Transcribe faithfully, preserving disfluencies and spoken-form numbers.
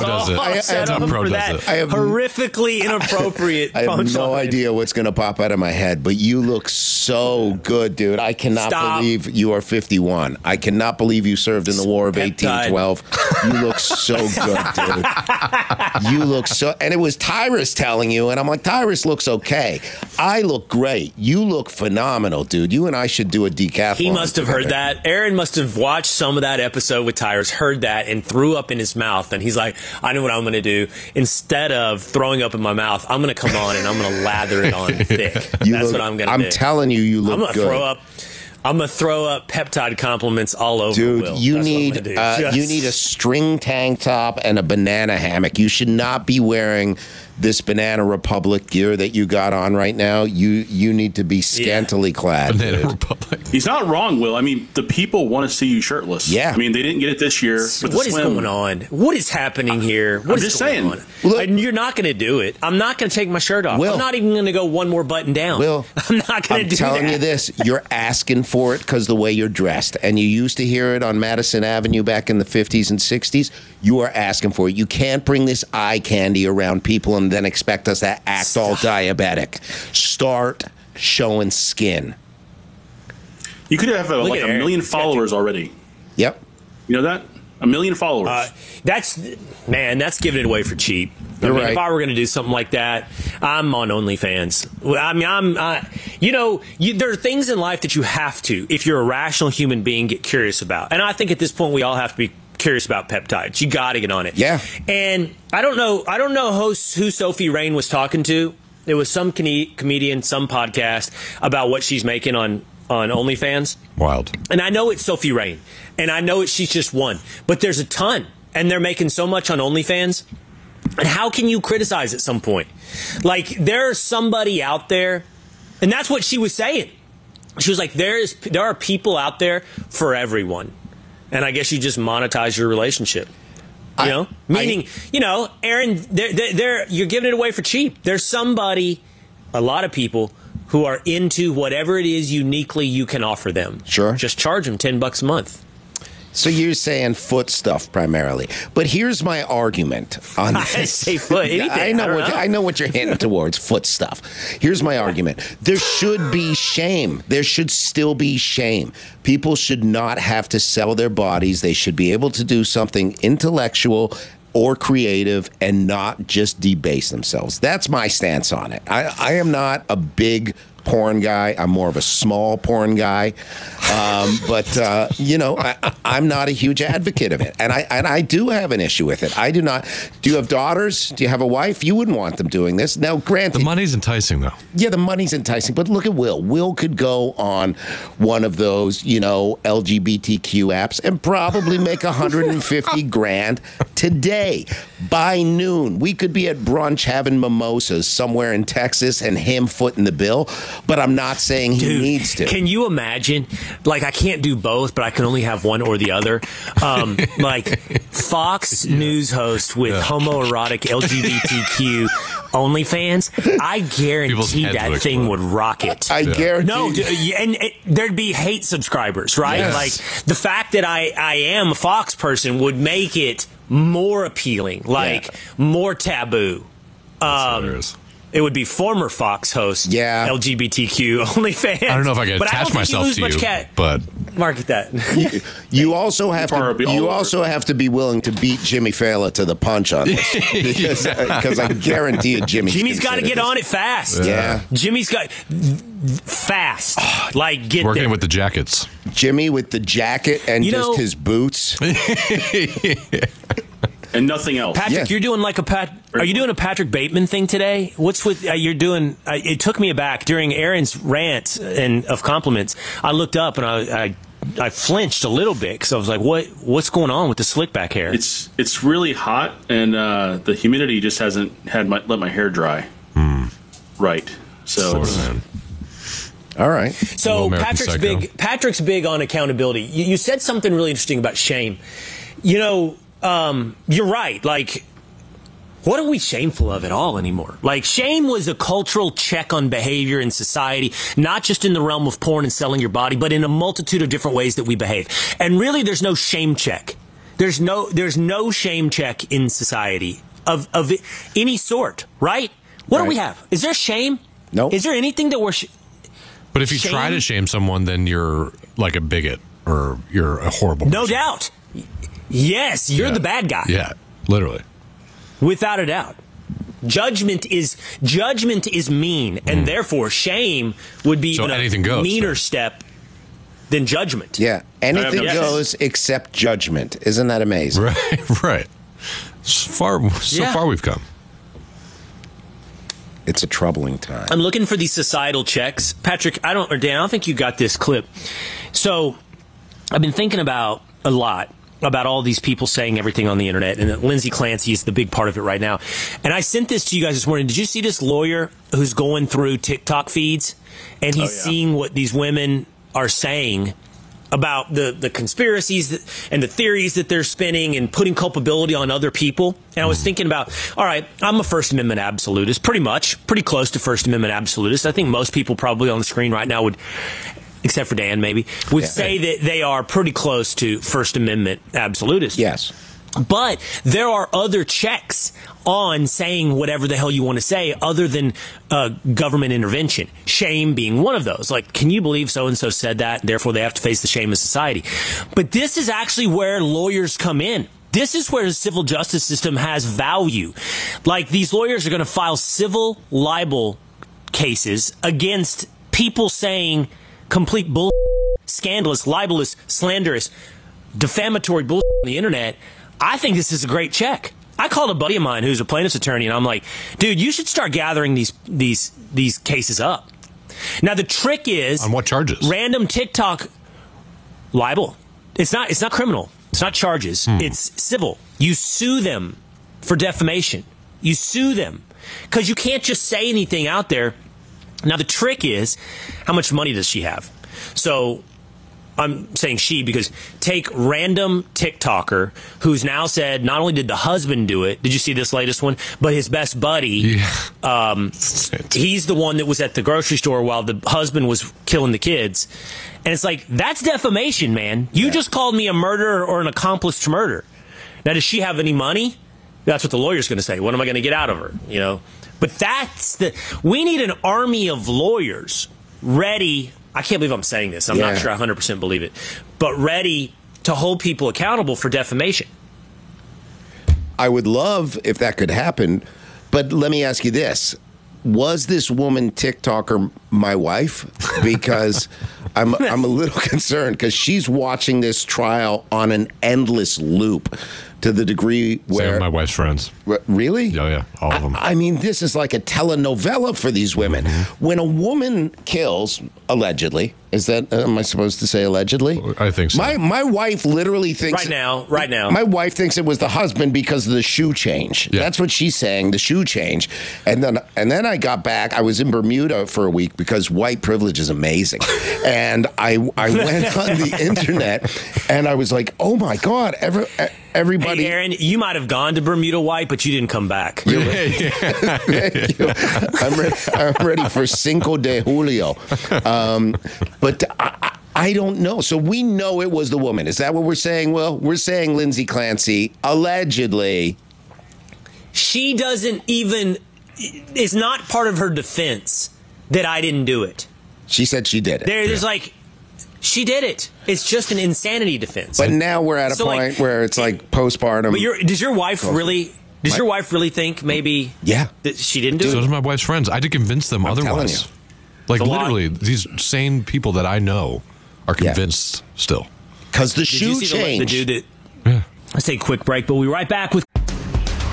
does it. I, I, That's I, how pro for does that it. I have, horrifically inappropriate. I have no idea what's going to pop out of my head, but you look so good, dude. I cannot Stop. believe you are fifty-one. I cannot believe you served in the War of eighteen twelve. You look so good, dude. You look so, and it was Tyrus telling you, and I'm like, Tyrus looks okay. I look great. You look phenomenal, dude. You and I should do a decathlon. He must have together. heard that. Aaron must have watched some of that episode with Tyrus, heard that, and threw up in his mouth. And he's like, I know what I'm going to do. Instead of throwing up in my mouth, I'm going to come on and I'm going to lather it on thick. You That's look, what I'm going to I'm do. I'm telling you, you look I'm gonna good. Throw up. I'm gonna throw up peptide compliments all over. Dude, Will. you That's need do. uh, Just- you need a string tank top and a banana hammock. You should not be wearing this Banana Republic gear that you got on right now. You you need to be scantily clad. Banana dude. Republic. He's not wrong, Will. I mean, the people want to see you shirtless. Yeah. I mean, they didn't get it this year. With What the is swim. going on? What is happening here? What I'm is just going saying. on? Look- and you're not going to do it. I'm not going to take my shirt off. Will. I'm not even going to go one more button down. Will, I'm not going I'm to do telling that. you this, you're asking for it because the way you're dressed. And you used to hear it on Madison Avenue back in the fifties and sixties. You are asking for it. You can't bring this eye candy around people and then expect us to act all diabetic. Start showing skin. You could have uh, Look like at a Aaron. million He's got followers already. Yep. You know that? A million followers. Uh, that's man, that's giving it away for cheap. You're I mean, right. If I were going to do something like that, I'm on OnlyFans. Well, I mean, I'm, uh, you know, you, there are things in life that you have to, if you're a rational human being, get curious about. And I think at this point we all have to be curious about peptides. You got to get on it. Yeah. And I don't know, I don't know who, who Sophie Rain was talking to. It was some com- comedian, some podcast about what she's making on on OnlyFans. Wild. And I know it's Sophie Rain, and I know it, she's just one, but there's a ton, and they're making so much on OnlyFans. And how can you criticize at some point? Like, there's somebody out there, and that's what she was saying. She was like, there is, there are people out there for everyone. And I guess you just monetize your relationship. You I- know? Meaning, I- you know, Aaron, they're, they're, they're, you're giving it away for cheap. There's somebody, a lot of people, who are into whatever it is uniquely you can offer them. Sure. Just charge them ten bucks a month. So you're saying foot stuff primarily, but here's my argument on I this. say foot, anything. I know I don't what know. I know what you're hinting towards, foot stuff. Here's my argument: there should be shame. There should still be shame. People should not have to sell their bodies. They should be able to do something intellectual or creative and not just debase themselves. That's my stance on it. I, I am not a big porn guy. I'm more of a small porn guy. Um, but, uh, you know, I, I'm not a huge advocate of it. And I and I do have an issue with it. I do not. Do you have daughters? Do you have a wife? You wouldn't want them doing this. Now, granted. The money's enticing, though. Yeah, the money's enticing, but look at Will. Will could go on one of those, you know, L G B T Q apps and probably make one hundred fifty grand today. By noon, we could be at brunch having mimosas somewhere in Texas and him footing the bill, but I'm not saying he Dude, needs to. Can you imagine? Like, I can't do both, but I can only have one or the other. Um, like, Fox News host with Yeah. homoerotic L G B T Q OnlyFans. I People's guarantee heads that would thing explode. would rocket. I guarantee. No, d- and it, there'd be hate subscribers, right? Yes. Like, the fact that I, I am a Fox person would make it more appealing, like, Yeah. more taboo. Um, hilarious. it would be former Fox host, Yeah. L G B T Q OnlyFans. I don't know if I can but attach don't think myself lose to much you, cat. but Market that. You, you also have Part to. of the You all also have to be willing to beat Jimmy Fallon to the punch on this, because because I guarantee you, Jimmy. Jimmy's got to get on it fast. Yeah. Jimmy's got fast. Like, get working there. with the jackets. Jimmy with the jacket and You just know- his boots. and nothing else. Patrick, Yeah. you're doing like a Pat. Are you doing a Patrick Bateman thing today? What's with uh, you're doing? Uh, it took me aback during Aaron's rant and of compliments. I looked up and I I, I flinched a little bit because I was like, "What? What's going on with the slick back hair?" It's it's really hot, and uh, the humidity just hasn't had my, let my hair dry. Right. So Sort it's- of, man. All right. So Little American Patrick's Psycho. big. Patrick's big on accountability. You, you said something really interesting about shame. You know, um, you're right. Like, what are we shameful of at all anymore? Like, shame was a cultural check on behavior in society, not just in the realm of porn and selling your body, but in a multitude of different ways that we behave. And really, there's no shame check. There's no there's no shame check in society of of any sort, right? What right. do we have? Is there shame? No. Nope. Is there anything that we're? Sh- but if you shame? try to shame someone, then you're like a bigot or you're a horrible. No person. doubt. Yes, you're yeah. the bad guy. Yeah, literally, without a doubt. Judgment is judgment is mean, and mm. therefore shame would be so even anything a goes, meaner then. step than judgment. Yeah, anything yes. goes except judgment. Isn't that amazing? Right, right. So far, so yeah. far we've come. It's a troubling time. I'm looking for these societal checks, Patrick. I don't, or Dan, I don't think you got this clip. So, I've been thinking about a lot about all these people saying everything on the internet, and Lindsay Clancy is the big part of it right now. And I sent this to you guys this morning. Did you see this lawyer who's going through TikTok feeds, and he's oh, yeah. seeing what these women are saying about the, the conspiracies that, and the theories that they're spinning and putting culpability on other people? And I was thinking about, all right, I'm a First Amendment absolutist, pretty much, pretty close to First Amendment absolutist. I think most people probably on the screen right now would, except for Dan maybe, would yeah. say that they are pretty close to First Amendment absolutists. Yes. But there are other checks on saying whatever the hell you want to say other than uh, government intervention. Shame being one of those. Like, can you believe so-and-so said that, and therefore they have to face the shame of society? But this is actually where lawyers come in. This is where the civil justice system has value. Like, these lawyers are going to file civil libel cases against people saying complete bull, scandalous, libelous, slanderous, defamatory bull on the internet. I think this is a great check. I called a buddy of mine who's a plaintiff's attorney, and I'm like, dude, you should start gathering these these these cases up. Now, the trick is... On what charges? Random TikTok libel. It's not, it's not criminal. It's not charges. Hmm. It's civil. You sue them for defamation. You sue them. Because you can't just say anything out there. Now, the trick is, how much money does she have? So... I'm saying she because take random TikToker who's now said not only did the husband do it, did you see this latest one, but his best buddy, yeah. um, he's the one that was at the grocery store while the husband was killing the kids. And it's like, that's defamation, man. You yeah. just called me a murderer or an accomplice to murder. Now, does she have any money? That's what the lawyer's going to say. What am I going to get out of her? You know, but that's the, we need an army of lawyers ready. I can't believe I'm saying this. I'm yeah. not sure I one hundred percent believe it. But ready to hold people accountable for defamation. I would love if that could happen. But let me ask you this. Was this woman TikToker my wife? Because I'm I'm a little concerned because she's watching this trial on an endless loop to the degree where... Same my wife's friends. Really? Oh, yeah. All of them. I, I mean, this is like a telenovela for these women. Mm-hmm. When a woman kills, allegedly, is that, am I supposed to say allegedly? I think so. My my wife literally thinks... Right now, right now. My wife thinks it was the husband because of the shoe change. Yeah. That's what she's saying, the shoe change. And then and then I got back. I was in Bermuda for a week because white privilege is amazing. And I, I went on the internet and I was like, oh, my God, every, everybody... Hey, Aaron, you might have gone to Bermuda White, but you didn't come back. You're right. Thank you. I'm ready, I'm ready for Cinco de Julio. Um, but I, I don't know. So we know it was the woman. Is that what we're saying? Well, we're saying Lindsay Clancy, allegedly. She doesn't even... It's not part of her defense that I didn't do it. She said she did it. There, there's yeah. like... She did it. It's just an insanity defense. But now we're at a so point like, where it's like postpartum. But your, does your wife really... Does My, your wife really think maybe yeah. that she didn't do so it? So does my wife's friends. I had to convince them I'm otherwise. Like, literally, lot. These sane people that I know are convinced yeah. still. Because the Did shoe you see change. The, the dude that... Yeah. Let's take a quick break, but we'll be right back with...